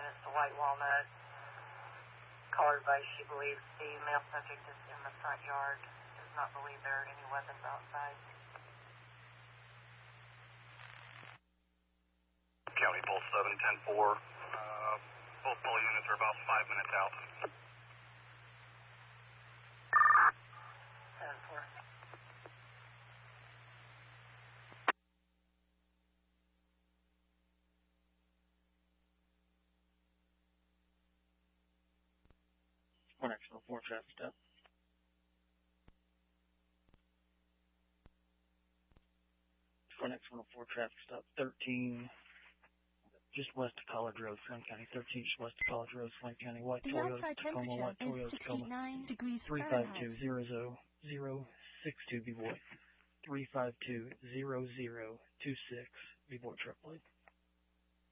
is the White Walnut. Caller advice, she believes the male subject is in the front yard. Does not believe there are any weapons outside. County Pulse 710-4. Both pull units are about 5 minutes out. 7-4. Correctional 4 traffic stop. Correctional 4 traffic stop 13, just west of College Road, Swain County. 13, just west of College Road, Swain County. White Toyota Tacoma, White Toyota Tacoma. 352-0062, B-Boy. 352-0026, B-Boy truck plate.